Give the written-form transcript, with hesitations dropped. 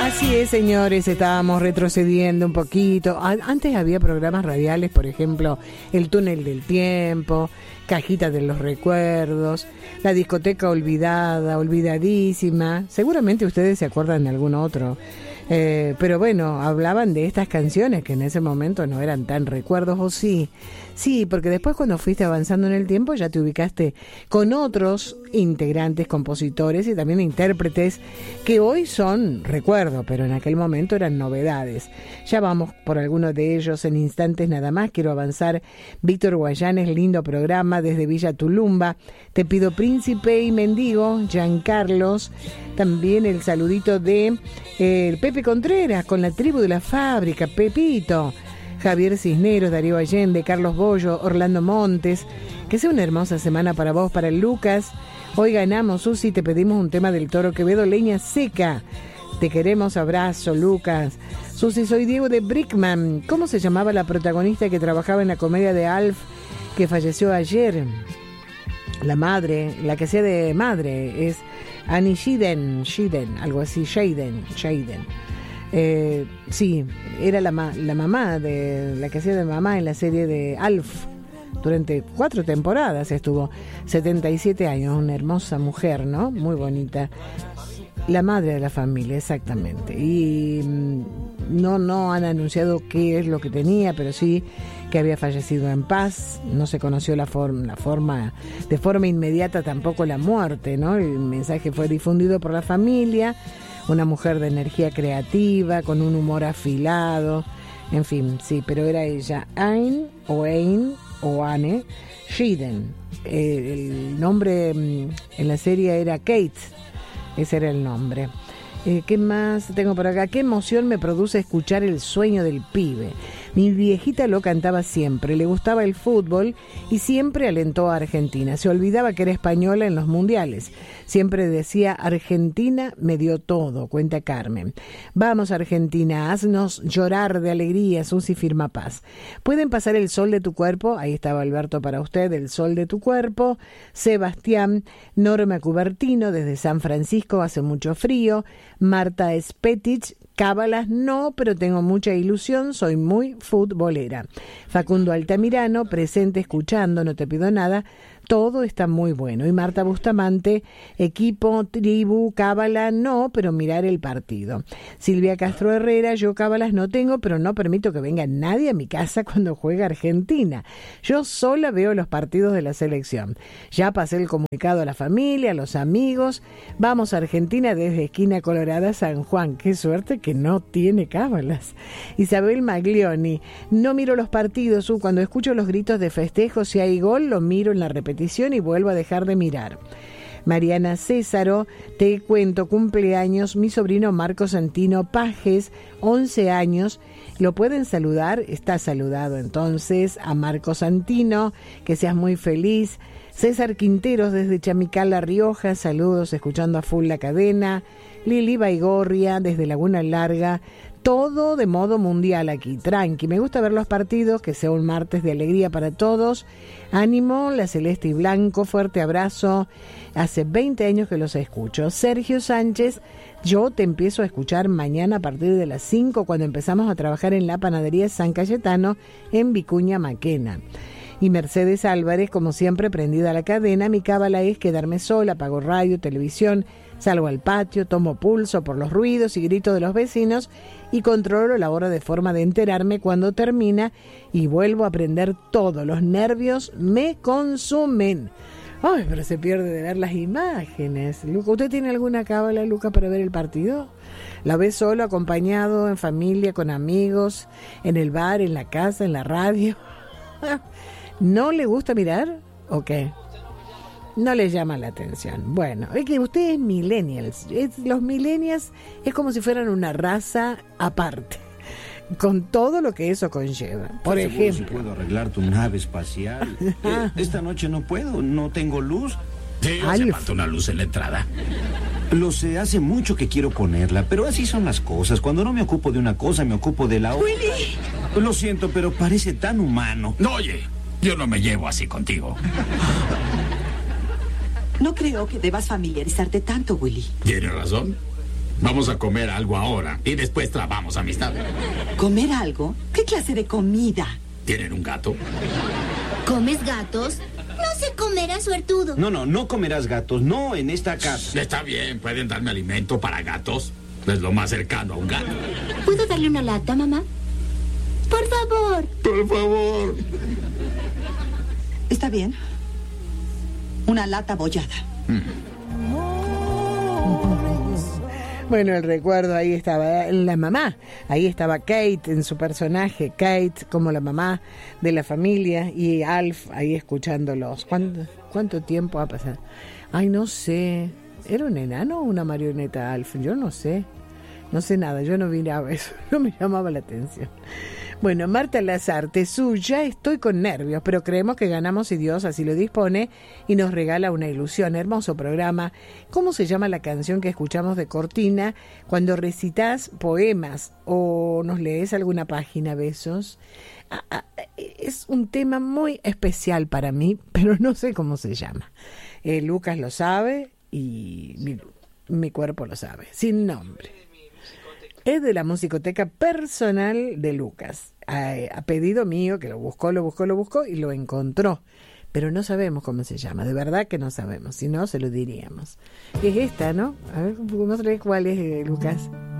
Así es, señores, estábamos retrocediendo un poquito. Antes había programas radiales, por ejemplo, El Túnel del Tiempo, Cajita de los Recuerdos, La Discoteca Olvidada, Olvidadísima. Seguramente ustedes se acuerdan de algún otro. Pero bueno, hablaban de estas canciones que en ese momento no eran tan recuerdos, ¿o sí? Sí, porque después cuando fuiste avanzando en el tiempo ya te ubicaste con otros integrantes, compositores y también intérpretes que hoy son recuerdos, pero en aquel momento eran novedades. Ya vamos por algunos de ellos en instantes nada más. Quiero avanzar. Víctor Guayanes, lindo programa desde Villa Tulumba. Te pido Príncipe y Mendigo, Giancarlos. También el saludito de el Pepe Contreras con La Tribu de la Fábrica, Pepito. Javier Cisneros, Darío Allende, Carlos Bollo, Orlando Montes. Que sea una hermosa semana para vos, para el Lucas. Hoy ganamos, Susi, te pedimos un tema del Toro Quevedo, Leña Seca. Te queremos, abrazo, Lucas. Susi, soy Diego de Brickman. ¿Cómo se llamaba la protagonista que trabajaba en la comedia de Alf, que falleció ayer? La madre, la que hacía de madre, es Annie Shiden, algo así, Shaden. Sí, era la mamá de la que hacía de mamá en la serie de Alf. Durante 4 temporadas estuvo, 77 años, una hermosa mujer, ¿no? Muy bonita. La madre de la familia, exactamente. Y no han anunciado qué es lo que tenía, pero sí que había fallecido en paz. No se conoció de forma inmediata tampoco la muerte, ¿no? El mensaje fue difundido por la familia. Una mujer de energía creativa, con un humor afilado, en fin, sí, pero era ella, Anne Shiden. El nombre en la serie era Kate, ese era el nombre. ¿Qué más tengo por acá? ¿Qué emoción me produce escuchar El Sueño del Pibe? Mi viejita lo cantaba siempre, le gustaba el fútbol y siempre alentó a Argentina. Se olvidaba que era española en los mundiales. Siempre decía, Argentina me dio todo, cuenta Carmen. Vamos, Argentina, haznos llorar de alegría, Susi Firma Paz. ¿Pueden pasar El Sol de tu Cuerpo? Ahí estaba Alberto para usted, El Sol de tu Cuerpo. Sebastián, Norma Cubertino, desde San Francisco, hace mucho frío. Marta Spetich, cábalas no, pero tengo mucha ilusión, soy muy futbolera. Facundo Altamirano, presente escuchando, no te pido nada, todo está muy bueno. Y Marta Bustamante, equipo, tribu, cábala no, pero mirar el partido. Silvia Castro Herrera, yo cábalas no tengo, pero no permito que venga nadie a mi casa cuando juega Argentina. Yo sola veo los partidos de la selección. Ya pasé el comunicado a la familia, a los amigos. Vamos a Argentina desde esquina Colorada, San Juan. Qué suerte que no tiene cábalas. Isabel Maglioni, no miro los partidos. Cuando escucho los gritos de festejo, si hay gol, lo miro en la repetición y vuelvo a dejar de mirar. Mariana Césaro, te cuento, cumpleaños mi sobrino Marco Santino Pajes, 11 años. ¿Lo pueden saludar? Está saludado entonces a Marco Santino, que seas muy feliz. César Quinteros desde Chamical, La Rioja, saludos, escuchando a full la cadena. Lili Baigorria desde Laguna Larga, todo de modo mundial aquí, tranqui. Me gusta ver los partidos, que sea un martes de alegría para todos. Ánimo, la Celeste y Blanco, fuerte abrazo. Hace 20 años que los escucho. Sergio Sánchez, yo te empiezo a escuchar mañana a partir de las 5 cuando empezamos a trabajar en la panadería San Cayetano en Vicuña Maquena. Y Mercedes Álvarez, como siempre, prendida a la cadena. Mi cábala es quedarme sola, apago radio, televisión, salgo al patio, tomo pulso por los ruidos y gritos de los vecinos y controlo la hora de forma de enterarme cuando termina y vuelvo a prender todo. Los nervios me consumen. Ay, pero se pierde de ver las imágenes. Luca, ¿usted tiene alguna cábala, Luca, para ver el partido? ¿La ve solo, acompañado, en familia, con amigos, en el bar, en la casa, en la radio? ¿No le gusta mirar? ¿O qué? No le llama la atención. Bueno, es que usted es millennials. Los millennials es como si fueran una raza aparte, con todo lo que eso conlleva. Por ejemplo, si puedo arreglar tu nave espacial. Esta noche no puedo, no tengo luz. Sí, hace falta una luz en la entrada. Lo sé, hace mucho que quiero ponerla, pero así son las cosas. Cuando no me ocupo de una cosa, me ocupo de la otra. ¡Willy! Lo siento, pero parece tan humano. No, oye, yo no me llevo así contigo. No creo que debas familiarizarte tanto, Willy. Tiene razón. Vamos a comer algo ahora y después trabamos amistad. ¿Comer algo? ¿Qué clase de comida? ¿Tienen un gato? ¿Comes gatos? No se comerá, suertudo. No comerás gatos, no en esta casa. Está bien, pueden darme alimento para gatos. Es lo más cercano a un gato. ¿Puedo darle una lata, mamá? Por favor. Por favor. Está bien. Una lata bollada. Bueno, el recuerdo, ahí estaba la mamá, ahí estaba Kate en su personaje, Kate como la mamá de la familia y Alf ahí escuchándolos. ¿Cuánto tiempo ha pasado? Ay, no sé, ¿era un enano o una marioneta Alf? Yo no sé nada, yo no miraba eso, no me llamaba la atención. Bueno, Marta Lazarte, ya estoy con nervios, pero creemos que ganamos si Dios así lo dispone y nos regala una ilusión. Hermoso programa. ¿Cómo se llama la canción que escuchamos de cortina cuando recitas poemas o nos lees alguna página? Besos. Es un tema muy especial para mí, pero no sé cómo se llama. Lucas lo sabe y mi cuerpo lo sabe, sin nombre. Es de la musicoteca personal de Lucas, a pedido mío, que lo buscó y lo encontró, pero no sabemos cómo se llama, de verdad que no sabemos, si no se lo diríamos. Es esta, ¿no? A ver, no sé cuál es, Lucas.